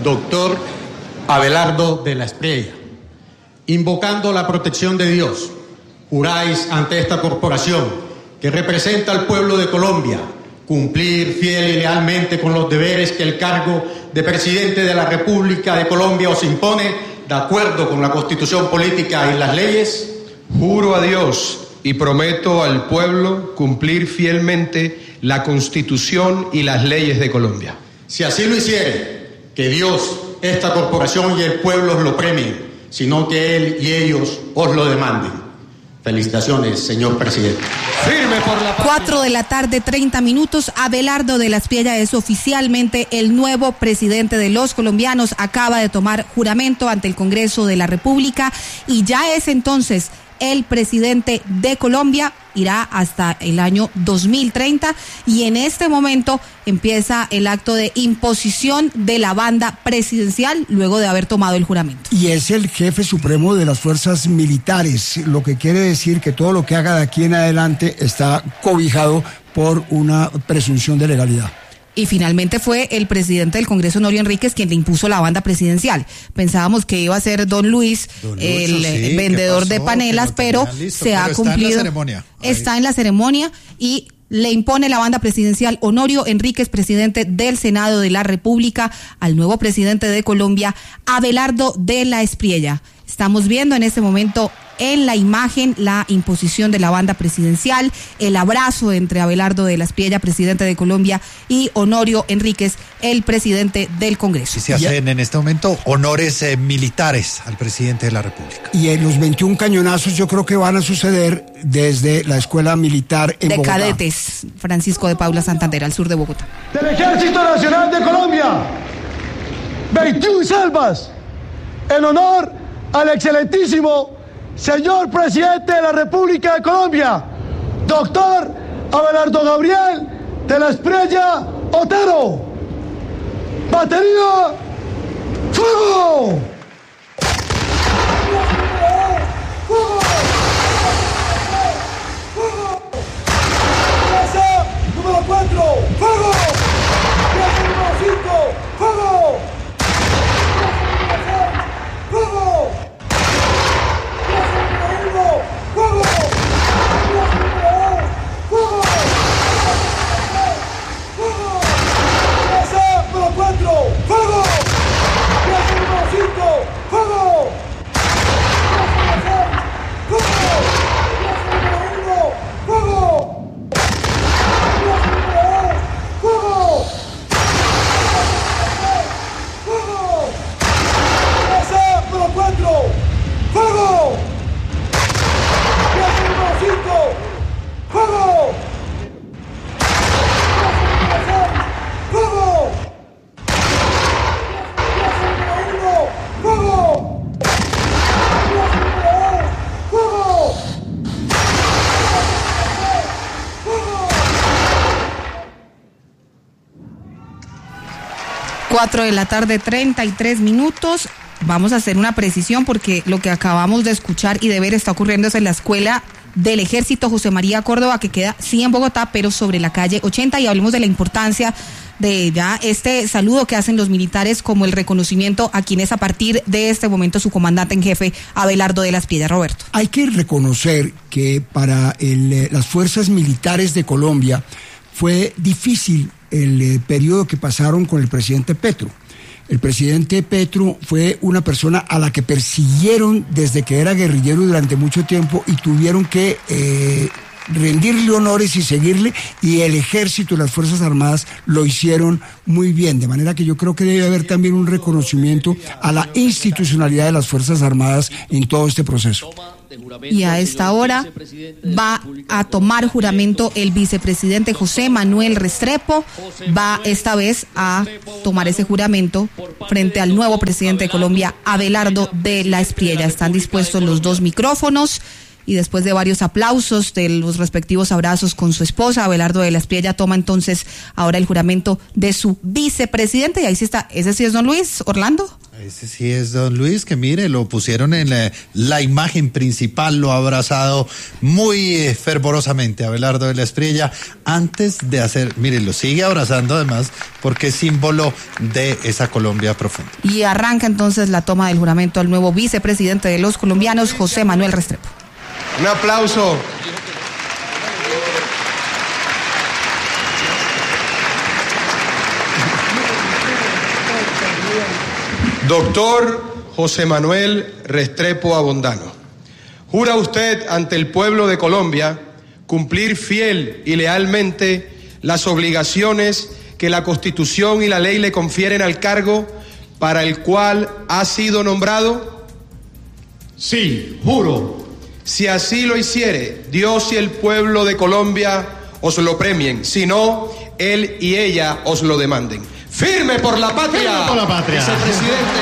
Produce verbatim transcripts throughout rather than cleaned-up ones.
doctor Abelardo de la Espriella, invocando la protección de Dios, juráis ante esta corporación que representa al pueblo de Colombia cumplir fiel y lealmente con los deberes que el cargo de presidente de la República de Colombia os impone, de acuerdo con la Constitución política y las leyes. Juro a Dios y prometo al pueblo cumplir fielmente la Constitución y las leyes de Colombia. Si así lo hiciere, que Dios, esta corporación y el pueblo os lo premien, sino que Él y ellos os lo demanden. Felicitaciones, señor presidente. Firme por la paz. Cuatro de la tarde, treinta minutos. Abelardo de la Espriella es oficialmente el nuevo presidente de los colombianos. Acaba de tomar juramento ante el Congreso de la República y ya es entonces el presidente de Colombia. Irá hasta el año dos mil treinta y en este momento empieza el acto de imposición de la banda presidencial luego de haber tomado el juramento. Y es el jefe supremo de las fuerzas militares, lo que quiere decir que todo lo que haga de aquí en adelante está cobijado por una presunción de legalidad. Y finalmente fue el presidente del Congreso, Honorio Enríquez, quien le impuso la banda presidencial. Pensábamos que iba a ser don Luis, don el Lucho, sí, vendedor de panelas, pero listo, se pero ha está cumplido. En la ceremonia. Está en la ceremonia y le impone la banda presidencial Honorio Enríquez, presidente del Senado de la República, al nuevo presidente de Colombia, Abelardo de la Espriella. Estamos viendo en este momento en la imagen la imposición de la banda presidencial, el abrazo entre Abelardo de la Espriella, presidente de Colombia, y Honorio Enríquez, el presidente del Congreso. Y se hacen en este momento honores eh, militares al presidente de la República. Y en los veintiún cañonazos yo creo que van a suceder desde la Escuela Militar en de Bogotá. De cadetes, Francisco de Paula Santander, al sur de Bogotá. Del Ejército Nacional de Colombia, veintiún salvas, en honor al excelentísimo señor presidente de la República de Colombia, doctor Abelardo Gabriel de la Espriella Otero. Batería, ¡fuego! ¡Fuego! ¡Fuego! Plaza número cuatro, ¡fuego! Plaza número cinco, ¡fuego! ¡Fuego! ¡Fuego! ¡Fuego! ¡Fuego! ¡Plaza número cuatro! ¡Fuego! ¡Plaza número cinco! ¡Fuego! ¡Fuego! ¡Fuego! ¡Fuego! ¡Fuego! ¡Plaza número cuatro! ¡Fuego! ¡Fuego! ¡Fuego! ¡Fuego! ¡Fuego! Cuatro de la tarde, treinta y tres minutos. Vamos a hacer una precisión porque lo que acabamos de escuchar y de ver está ocurriendo en la Escuela del Ejército José María Córdoba, que queda sí en Bogotá, pero sobre la calle ochenta, y hablemos de la importancia de ya este saludo que hacen los militares como el reconocimiento a quien es a partir de este momento su comandante en jefe, Abelardo de la Espriella. Roberto. Hay que reconocer que para el, las fuerzas militares de Colombia fue difícil el eh, periodo que pasaron con el presidente Petro. El presidente Petro fue una persona a la que persiguieron desde que era guerrillero durante mucho tiempo y tuvieron que eh, rendirle honores y seguirle, y el ejército y las Fuerzas Armadas lo hicieron muy bien, de manera que yo creo que debe haber también un reconocimiento a la institucionalidad de las Fuerzas Armadas en todo este proceso. Y a esta hora va a tomar juramento el vicepresidente José Manuel Restrepo, va esta vez a tomar ese juramento frente al nuevo presidente de Colombia, Abelardo de la Espriella. Están dispuestos los dos micrófonos y después de varios aplausos, de los respectivos abrazos con su esposa, Abelardo de la Espriella toma entonces ahora el juramento de su vicepresidente, y ahí sí está, ese sí es don Luis Orlando. Ese sí es don Luis, que mire, lo pusieron en la, la imagen principal, lo ha abrazado muy eh, fervorosamente Abelardo de la Espriella, antes de hacer, mire, lo sigue abrazando además, porque es símbolo de esa Colombia profunda. Y arranca entonces la toma del juramento al nuevo vicepresidente de los colombianos, José Manuel Restrepo. Un aplauso. Doctor José Manuel Restrepo Abondano, ¿jura usted ante el pueblo de Colombia cumplir fiel y lealmente las obligaciones que la Constitución y la ley le confieren al cargo para el cual ha sido nombrado? Sí, juro. Si así lo hiciere, Dios y el pueblo de Colombia os lo premien, si no, él y ella os lo demanden. ¡Firme por la patria! ¡Firme por la patria! Vicepresidente.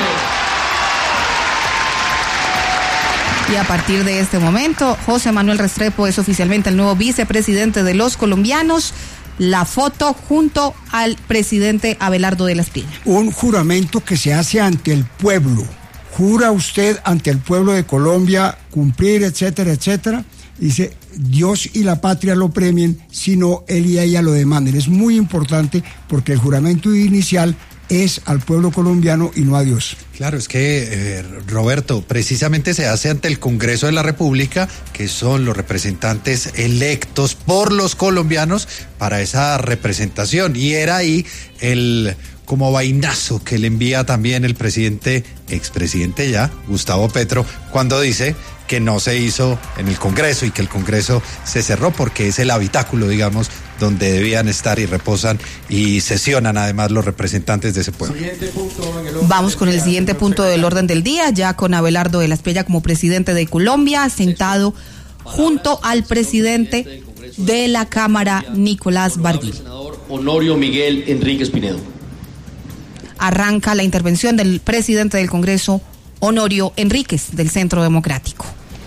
Y a partir de este momento, José Manuel Restrepo es oficialmente el nuevo vicepresidente de los colombianos. La foto junto al presidente Abelardo de la Espriella. Un juramento que se hace ante el pueblo. Jura usted ante el pueblo de Colombia cumplir, etcétera, etcétera. Dice, Dios y la patria lo premien, sino él y ella lo demanden. Es muy importante porque el juramento inicial es al pueblo colombiano y no a Dios. Claro, es que, eh, Roberto, precisamente se hace ante el Congreso de la República, que son los representantes electos por los colombianos para esa representación. Y era ahí el como vainazo que le envía también el presidente, expresidente ya, Gustavo Petro, cuando dice que no se hizo en el Congreso y que el Congreso se cerró porque es el habitáculo, digamos, donde debían estar y reposan y sesionan además los representantes de ese pueblo. Vamos con el siguiente punto del orden del día, ya con Abelardo de la Espriella como presidente de Colombia, sentado junto al presidente de la Cámara, Nicolás Barguil. Honorio Miguel Enríquez Pinedo. Arranca la intervención del presidente del Congreso, Honorio Enríquez, del Centro Democrático.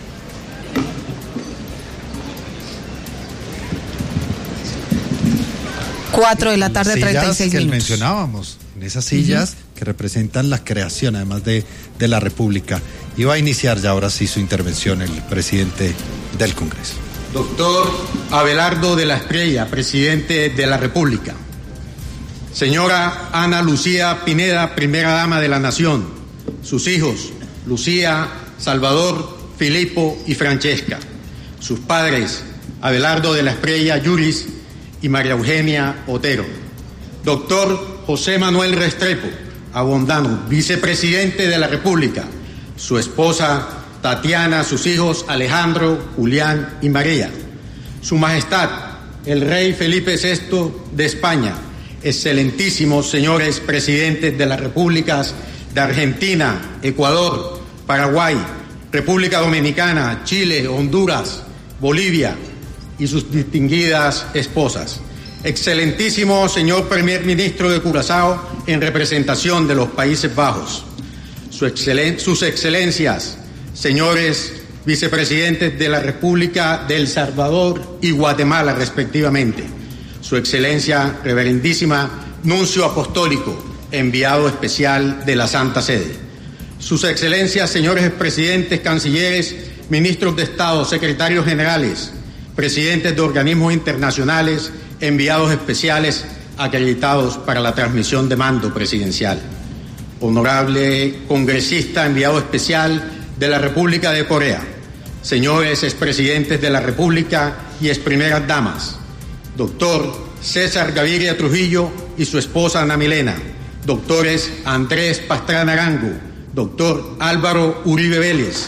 Cuatro de la tarde, treinta y seis que minutos. Mencionábamos, en esas sillas uh-huh. que representan la creación, además de, de la República. Iba a iniciar ya ahora sí su intervención el presidente del Congreso. Doctor Abelardo de la Espriella, presidente de la República. Señora Ana Lucía Pineda, primera dama de la Nación. Sus hijos, Lucía, Salvador, Filipo y Francesca. Sus padres, Abelardo de la Espriella Yuris y María Eugenia Otero. Doctor José Manuel Restrepo Abondano, vicepresidente de la República. Su esposa Tatiana, sus hijos Alejandro, Julián y María. Su Majestad, el Rey Felipe sexto de España. Excelentísimos señores presidentes de las repúblicas de Argentina, Ecuador, Paraguay, República Dominicana, Chile, Honduras, Bolivia y sus distinguidas esposas. Excelentísimo señor Primer Ministro de Curazao en representación de los Países Bajos. Su excelen- sus excelencias, señores vicepresidentes de la República de El Salvador y Guatemala, respectivamente. Su excelencia reverendísima nuncio apostólico, enviado especial de la Santa Sede. Sus excelencias, señores presidentes, cancilleres, ministros de Estado, secretarios generales, presidentes de organismos internacionales, enviados especiales acreditados para la transmisión de mando presidencial. Honorable congresista, enviado especial de la República de Corea, señores expresidentes de la República y exprimeras damas, doctor César Gaviria Trujillo y su esposa Ana Milena, doctores Andrés Pastrana Arango, doctor Álvaro Uribe Vélez,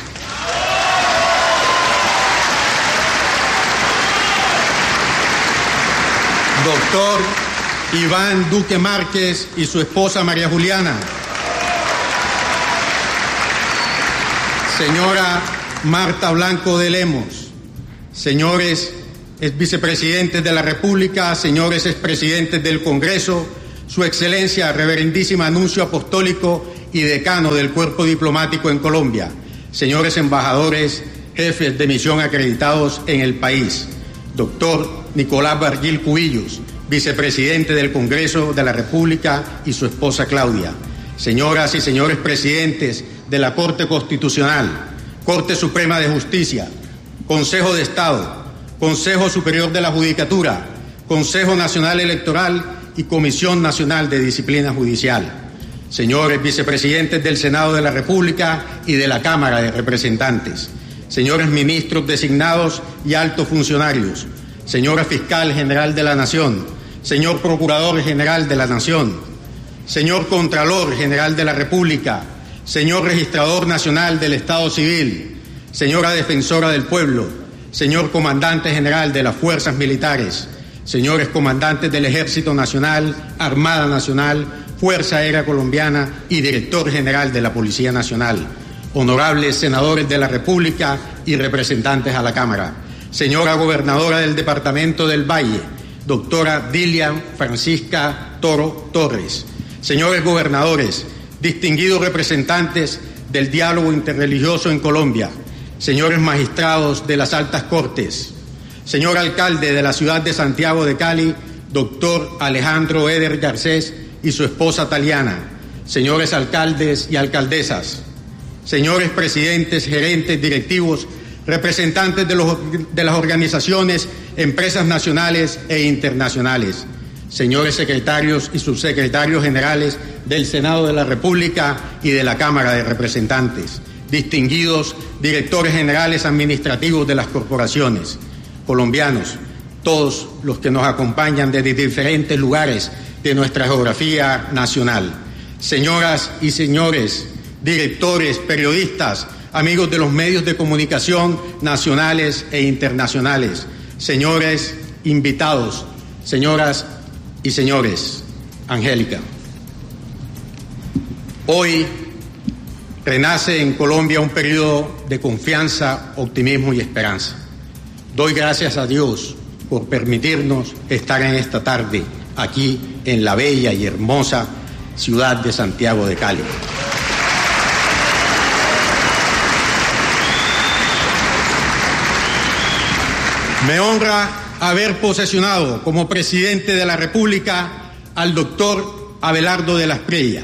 doctor Iván Duque Márquez y su esposa María Juliana, señora Marta Blanco de Lemos, señores vicepresidentes de la República, señores expresidentes del Congreso, su excelencia, reverendísima nuncio apostólico y decano del cuerpo diplomático en Colombia, señores embajadores, jefes de misión acreditados en el país, doctor Nicolás Barguil Cubillos, vicepresidente del Congreso de la República y su esposa Claudia, señoras y señores presidentes de la Corte Constitucional, Corte Suprema de Justicia, Consejo de Estado, Consejo Superior de la Judicatura, Consejo Nacional Electoral y Comisión Nacional de Disciplina Judicial, señores vicepresidentes del Senado de la República y de la Cámara de Representantes, señores ministros designados y altos funcionarios, señora Fiscal General de la Nación, señor Procurador General de la Nación, señor Contralor General de la República, señor Registrador Nacional del Estado Civil, señora Defensora del Pueblo, señor Comandante General de las Fuerzas Militares, señores Comandantes del Ejército Nacional, Armada Nacional, Fuerza Aérea Colombiana y Director General de la Policía Nacional, honorables senadores de la República y representantes a la Cámara, señora Gobernadora del Departamento del Valle, doctora Dilian Francisca Toro Torres, señores gobernadores, distinguidos representantes del diálogo interreligioso en Colombia, señores magistrados de las altas cortes, señor alcalde de la ciudad de Santiago de Cali, doctor Alejandro Eder Garcés y su esposa Taliana, señores alcaldes y alcaldesas, señores presidentes, gerentes, directivos, representantes de, los, de las organizaciones, empresas nacionales e internacionales, señores secretarios y subsecretarios generales del Senado de la República y de la Cámara de Representantes, distinguidos directores generales administrativos de las corporaciones, colombianos, todos los que nos acompañan desde diferentes lugares de nuestra geografía nacional, señoras y señores, directores, periodistas, amigos de los medios de comunicación nacionales e internacionales, señores invitados, señoras y señores, Angélica. Hoy renace en Colombia un periodo de confianza, optimismo y esperanza. Doy gracias a Dios por permitirnos estar en esta tarde aquí en la bella y hermosa ciudad de Santiago de Cali. Me honra haber posesionado como presidente de la República al doctor Abelardo de la Espriella.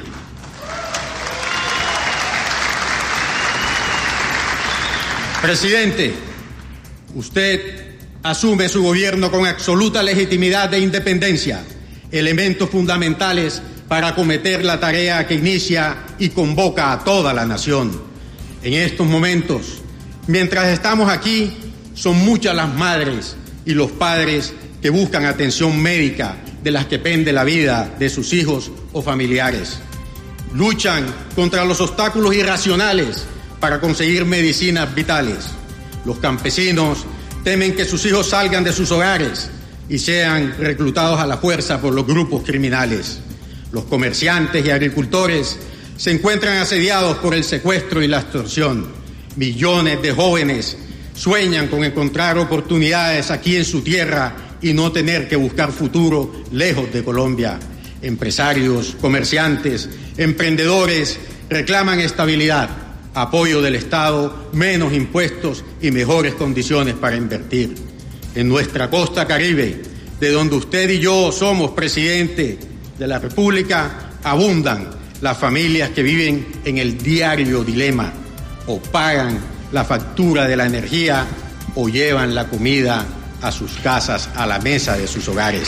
Presidente, usted asume su gobierno con absoluta legitimidad e independencia, elementos fundamentales para acometer la tarea que inicia y convoca a toda la nación. En estos momentos, mientras estamos aquí, son muchas las madres y los padres que buscan atención médica de las que pende la vida de sus hijos o familiares. Luchan contra los obstáculos irracionales para conseguir medicinas vitales. Los campesinos temen que sus hijos salgan de sus hogares y sean reclutados a la fuerza por los grupos criminales. Los comerciantes y agricultores se encuentran asediados por el secuestro y la extorsión. Millones de jóvenes sueñan con encontrar oportunidades aquí en su tierra y no tener que buscar futuro lejos de Colombia. Empresarios, comerciantes, emprendedores reclaman estabilidad, apoyo del Estado, menos impuestos y mejores condiciones para invertir. En nuestra costa caribe, de donde usted y yo somos presidente de la República, abundan las familias que viven en el diario dilema: o pagan la factura de la energía o llevan la comida a sus casas, a la mesa de sus hogares.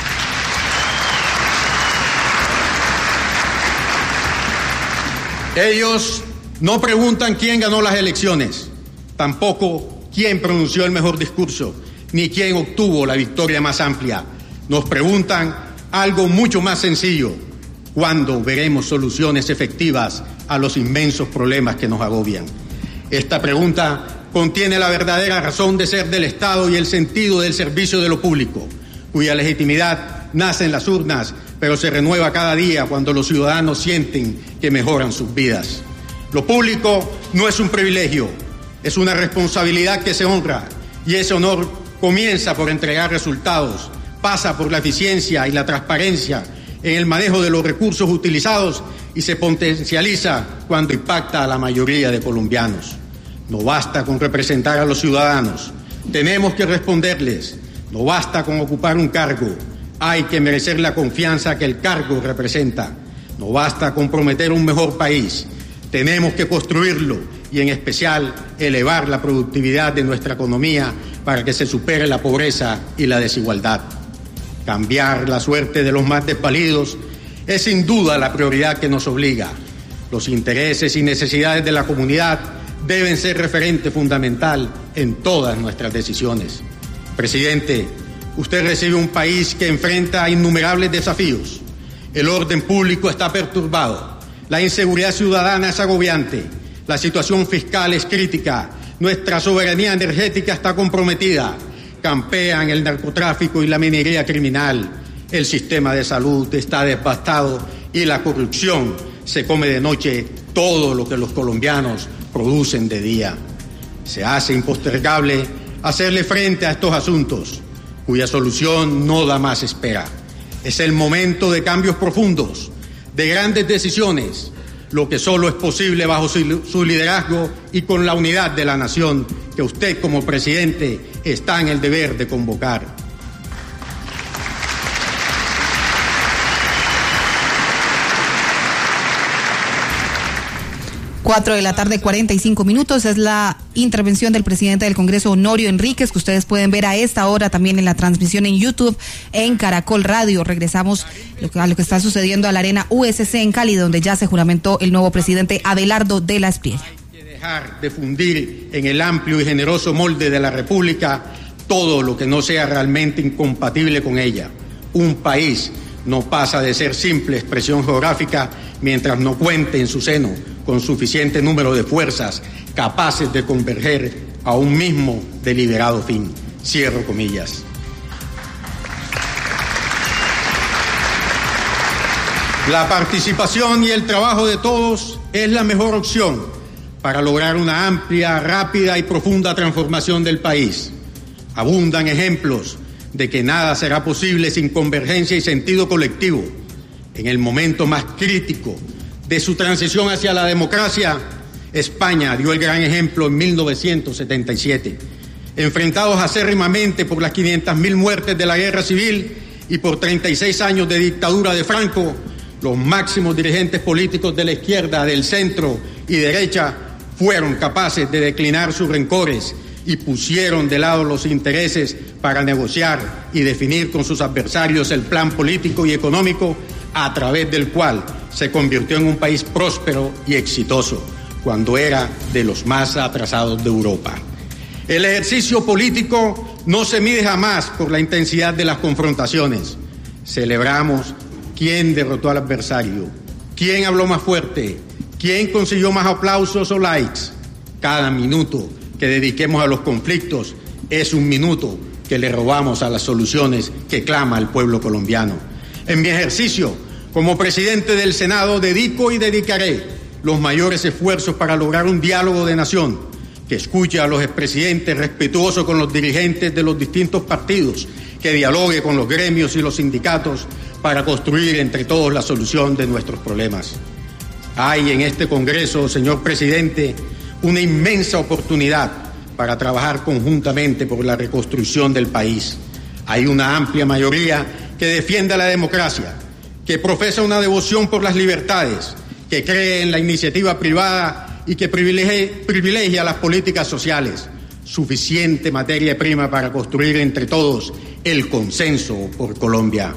Ellos no preguntan quién ganó las elecciones, tampoco quién pronunció el mejor discurso, ni quién obtuvo la victoria más amplia. Nos preguntan algo mucho más sencillo: ¿cuándo veremos soluciones efectivas a los inmensos problemas que nos agobian? Esta pregunta contiene la verdadera razón de ser del Estado y el sentido del servicio de lo público, cuya legitimidad nace en las urnas, pero se renueva cada día cuando los ciudadanos sienten que mejoran sus vidas. Lo público no es un privilegio, es una responsabilidad que se honra, y ese honor comienza por entregar resultados, pasa por la eficiencia y la transparencia en el manejo de los recursos utilizados y se potencializa cuando impacta a la mayoría de colombianos. No basta con representar a los ciudadanos, tenemos que responderles. No basta con ocupar un cargo, hay que merecer la confianza que el cargo representa. No basta con prometer un mejor país, tenemos que construirlo y en especial elevar la productividad de nuestra economía para que se supere la pobreza y la desigualdad. Cambiar la suerte de los más desvalidos es sin duda la prioridad que nos obliga. Los intereses y necesidades de la comunidad deben ser referente fundamental en todas nuestras decisiones. Presidente, usted recibe un país que enfrenta innumerables desafíos. El orden público está perturbado, la inseguridad ciudadana es agobiante, la situación fiscal es crítica, nuestra soberanía energética está comprometida, campean el narcotráfico y la minería criminal, el sistema de salud está devastado y la corrupción se come de noche todo lo que los colombianos producen de día. Se hace impostergable hacerle frente a estos asuntos, cuya solución no da más espera. Es el momento de cambios profundos, de grandes decisiones, lo que solo es posible bajo su, su liderazgo y con la unidad de la nación que usted como presidente está en el deber de convocar. Cuatro de la tarde, cuarenta y cinco minutos, es la intervención del presidente del Congreso, Honorio Enríquez, que ustedes pueden ver a esta hora también en la transmisión en YouTube, en Caracol Radio. Regresamos a lo que está sucediendo a la Arena U S C en Cali, donde ya se juramentó el nuevo presidente Abelardo de la Espriella. Hay que dejar de fundir en el amplio y generoso molde de la República todo lo que no sea realmente incompatible con ella. Un país no pasa de ser simple expresión geográfica mientras no cuente en su seno con suficiente número de fuerzas capaces de converger a un mismo deliberado fin. Cierro comillas. La participación y el trabajo de todos es la mejor opción para lograr una amplia, rápida y profunda transformación del país. Abundan ejemplos de que nada será posible sin convergencia y sentido colectivo. En el momento más crítico de su transición hacia la democracia, España dio el gran ejemplo en mil novecientos setenta y siete. Enfrentados acérrimamente por las quinientas mil muertes de la guerra civil y por treinta y seis años de dictadura de Franco, los máximos dirigentes políticos de la izquierda, del centro y derecha fueron capaces de declinar sus rencores y pusieron de lado los intereses para negociar y definir con sus adversarios el plan político y económico a través del cual se convirtió en un país próspero y exitoso, cuando era de los más atrasados de Europa. El ejercicio político no se mide jamás por la intensidad de las confrontaciones. Celebramos quién derrotó al adversario, quién habló más fuerte, quién consiguió más aplausos o likes. Cada minuto que dediquemos a los conflictos es un minuto que le robamos a las soluciones que clama el pueblo colombiano. En mi ejercicio como presidente del Senado dedico y dedicaré los mayores esfuerzos para lograr un diálogo de nación que escuche a los expresidentes, respetuoso con los dirigentes de los distintos partidos, que dialogue con los gremios y los sindicatos para construir entre todos la solución de nuestros problemas. Hay en este Congreso, señor presidente, una inmensa oportunidad para trabajar conjuntamente por la reconstrucción del país. Hay una amplia mayoría que defiende la democracia, que profesa una devoción por las libertades, que cree en la iniciativa privada y que privilegia, privilegia las políticas sociales. Suficiente materia prima para construir entre todos el consenso por Colombia.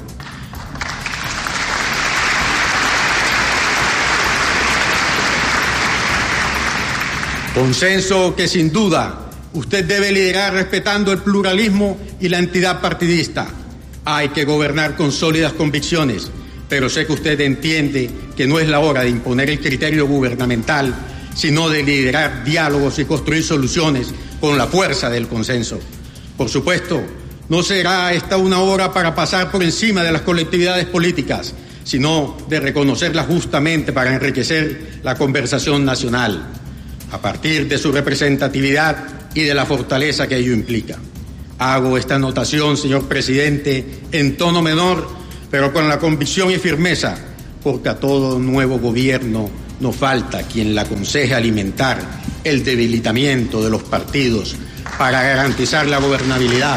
Consenso que sin duda usted debe liderar respetando el pluralismo y la entidad partidista. Hay que gobernar con sólidas convicciones, pero sé que usted entiende que no es la hora de imponer el criterio gubernamental, sino de liderar diálogos y construir soluciones con la fuerza del consenso. Por supuesto, no será esta una hora para pasar por encima de las colectividades políticas, sino de reconocerlas justamente para enriquecer la conversación nacional, a partir de su representatividad y de la fortaleza que ello implica. Hago esta anotación, señor presidente, en tono menor, pero con la convicción y firmeza, porque a todo nuevo gobierno no falta quien le aconseje alimentar el debilitamiento de los partidos para garantizar la gobernabilidad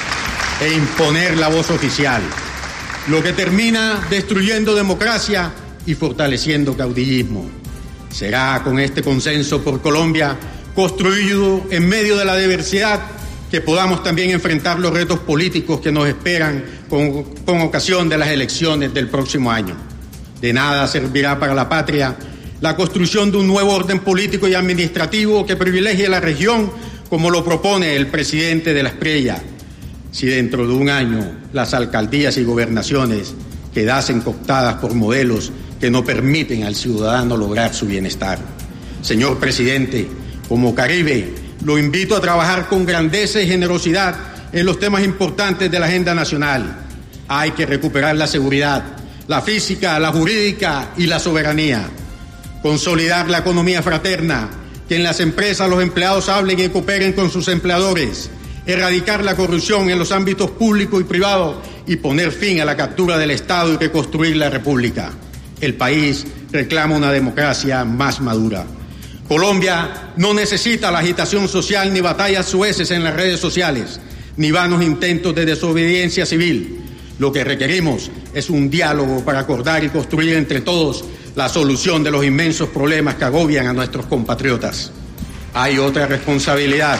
e imponer la voz oficial, lo que termina destruyendo democracia y fortaleciendo caudillismo. Será con este consenso por Colombia, construido en medio de la diversidad, que podamos también enfrentar los retos políticos que nos esperan con, con ocasión de las elecciones del próximo año. De nada servirá para la patria la construcción de un nuevo orden político y administrativo que privilegie la región como lo propone el presidente de la Espriella, si dentro de un año las alcaldías y gobernaciones quedasen cooptadas por modelos que no permiten al ciudadano lograr su bienestar. Señor presidente, como Caribe, lo invito a trabajar con grandeza y generosidad en los temas importantes de la agenda nacional. Hay que recuperar la seguridad, la física, la jurídica y la soberanía. Consolidar la economía fraterna, que en las empresas los empleados hablen y cooperen con sus empleadores. Erradicar la corrupción en los ámbitos público y privado y poner fin a la captura del Estado y reconstruir la República. El país reclama una democracia más madura. Colombia no necesita la agitación social ni batallas sueces en las redes sociales, ni vanos intentos de desobediencia civil. Lo que requerimos es un diálogo para acordar y construir entre todos la solución de los inmensos problemas que agobian a nuestros compatriotas. Hay otra responsabilidad.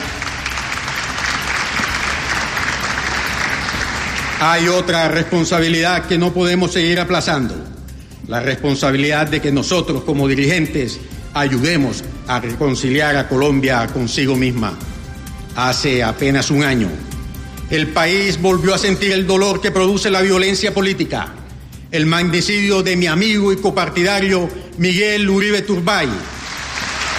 Hay otra responsabilidad que no podemos seguir aplazando. La responsabilidad de que nosotros, como dirigentes, ayudemos a reconciliar a Colombia consigo misma. Hace apenas un año, el país volvió a sentir el dolor que produce la violencia política. El magnicidio de mi amigo y copartidario Miguel Uribe Turbay,